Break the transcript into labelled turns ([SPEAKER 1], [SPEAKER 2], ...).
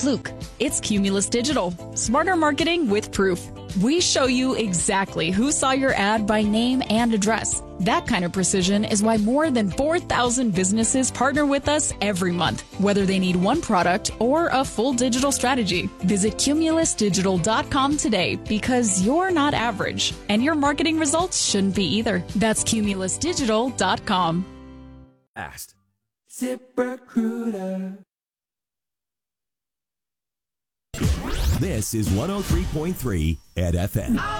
[SPEAKER 1] fluke. It's Cumulus Digital. Smarter marketing with proof. We show you exactly who saw your ad by name and address. That kind of precision is why more than 4,000 businesses partner with us every month, whether they need one product or a full digital strategy. Visit cumulusdigital.com today because you're not average, and your marketing results shouldn't be either. That's cumulusdigital.com.
[SPEAKER 2] ZipRecruiter.
[SPEAKER 3] This is 103.3 at FM.